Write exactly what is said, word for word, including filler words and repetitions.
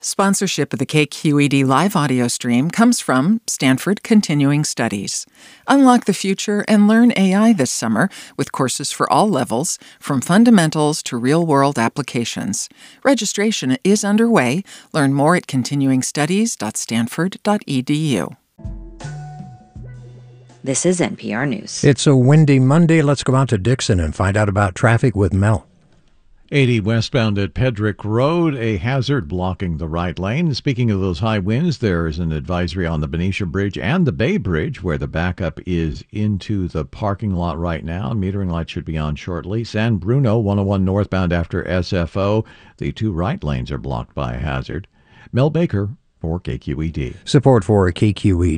Sponsorship of the K Q E D live audio stream comes from Stanford Continuing Studies. Unlock the future and learn A I this summer with courses for all levels, from fundamentals to real-world applications. Registration is underway. Learn more at continuing studies dot stanford dot e d u. This is N P R News. It's a windy Monday. Let's go out to Dixon and find out about traffic with Mel. eighty westbound at Pedrick Road, a hazard blocking the right lane. Speaking of those high winds, there is an advisory on the Benicia Bridge and the Bay Bridge where the backup is into the parking lot right now. Metering light should be on shortly. San Bruno, one oh one northbound after S F O. The two right lanes are blocked by a hazard. Mel Baker for K Q E D. Support for K Q E D.